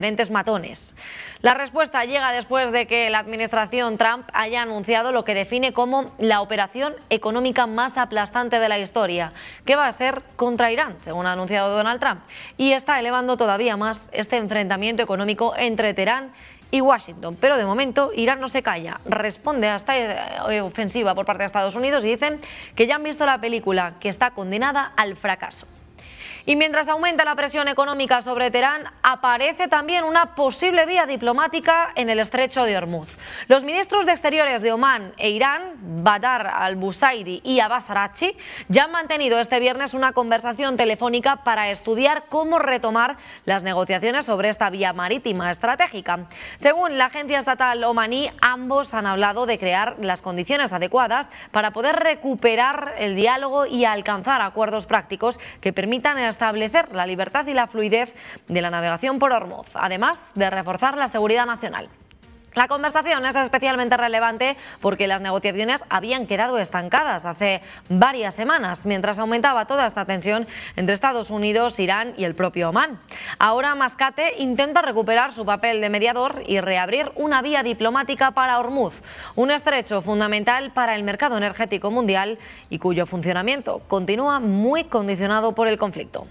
diferentes matones. La respuesta llega después de que la administración Trump haya anunciado lo que define como la operación económica más aplastante de la historia, que va a ser contra Irán, según ha anunciado Donald Trump, y está elevando todavía más este enfrentamiento económico entre Teherán y Washington. Pero de momento Irán no se calla, responde a esta ofensiva por parte de Estados Unidos y dicen que ya han visto la película, que está condenada al fracaso. Y mientras aumenta la presión económica sobre Teherán, aparece también una posible vía diplomática en el estrecho de Hormuz. Los ministros de Exteriores de Omán e Irán, Badr al-Busaidi y Abbas Araghchi, ya han mantenido este viernes una conversación telefónica para estudiar cómo retomar las negociaciones sobre esta vía marítima estratégica. Según la agencia estatal omaní, ambos han hablado de crear las condiciones adecuadas para poder recuperar el diálogo y alcanzar acuerdos prácticos que permitan establecer la libertad y la fluidez de la navegación por Hormuz, además de reforzar la seguridad nacional. La conversación es especialmente relevante porque las negociaciones habían quedado estancadas hace varias semanas, mientras aumentaba toda esta tensión entre Estados Unidos, Irán y el propio Omán. Ahora Mascate intenta recuperar su papel de mediador y reabrir una vía diplomática para Hormuz, un estrecho fundamental para el mercado energético mundial y cuyo funcionamiento continúa muy condicionado por el conflicto.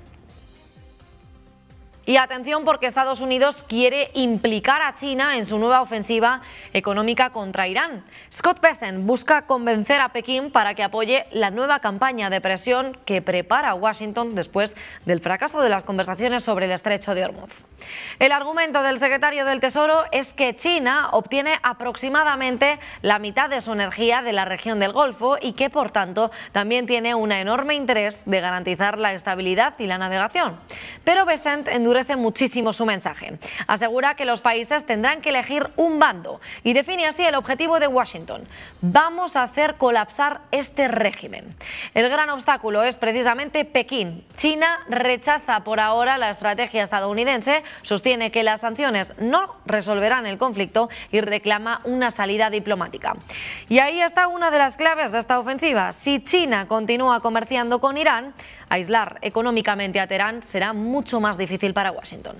Y atención, porque Estados Unidos quiere implicar a China en su nueva ofensiva económica contra Irán. Scott Bessent busca convencer a Pekín para que apoye la nueva campaña de presión que prepara Washington después del fracaso de las conversaciones sobre el estrecho de Hormuz. El argumento del secretario del Tesoro es que China obtiene aproximadamente la mitad de su energía de la región del Golfo y que, por tanto, también tiene un enorme interés de garantizar la estabilidad y la navegación. Pero Bessent endurece muchísimo su mensaje. Asegura que los países tendrán que elegir un bando y define así el objetivo de Washington: vamos a hacer colapsar este régimen. El gran obstáculo es precisamente Pekín. China rechaza por ahora la estrategia estadounidense, sostiene que las sanciones no resolverán el conflicto y reclama una salida diplomática. Y ahí está una de las claves de esta ofensiva. Si China continúa comerciando con Irán, aislar económicamente a Teherán será mucho más difícil para Washington.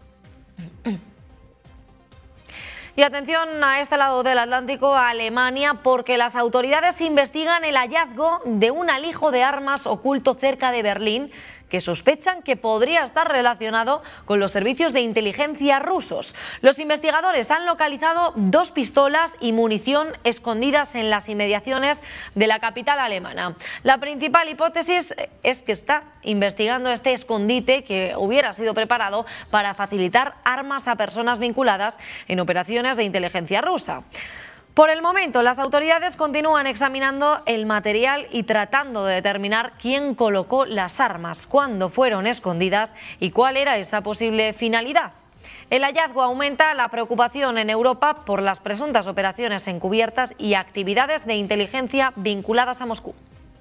Y atención a este lado del Atlántico, a Alemania, porque las autoridades investigan el hallazgo de un alijo de armas oculto cerca de Berlín, que sospechan que podría estar relacionado con los servicios de inteligencia rusos. Los investigadores han localizado 2 pistolas y munición escondidas en las inmediaciones de la capital alemana. La principal hipótesis es que está investigando este escondite que hubiera sido preparado para facilitar armas a personas vinculadas en operaciones de inteligencia rusa. Por el momento, las autoridades continúan examinando el material y tratando de determinar quién colocó las armas, cuándo fueron escondidas y cuál era esa posible finalidad. El hallazgo aumenta la preocupación en Europa por las presuntas operaciones encubiertas y actividades de inteligencia vinculadas a Moscú.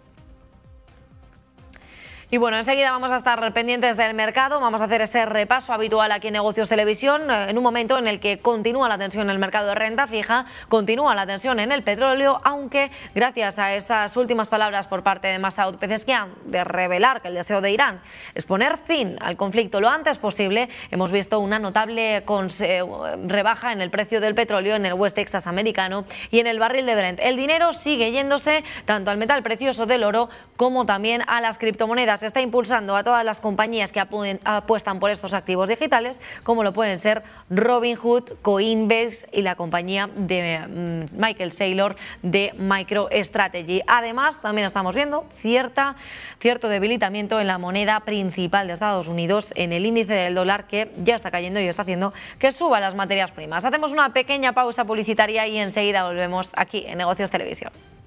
Y bueno, enseguida vamos a estar pendientes del mercado, vamos a hacer ese repaso habitual aquí en Negocios Televisión, en un momento en el que continúa la tensión en el mercado de renta fija, continúa la tensión en el petróleo, aunque gracias a esas últimas palabras por parte de Masoud Pezeshkian de revelar que el deseo de Irán es poner fin al conflicto lo antes posible, hemos visto una notable rebaja en el precio del petróleo en el West Texas americano y en el barril de Brent. El dinero sigue yéndose tanto al metal precioso del oro como también a las criptomonedas. Está impulsando a todas las compañías que apuestan por estos activos digitales, como lo pueden ser Robinhood, Coinbase y la compañía de Michael Saylor de MicroStrategy. Además, también estamos viendo cierto debilitamiento en la moneda principal de Estados Unidos, en el índice del dólar, que ya está cayendo y está haciendo que suban las materias primas. Hacemos una pequeña pausa publicitaria y enseguida volvemos aquí en Negocios Televisión.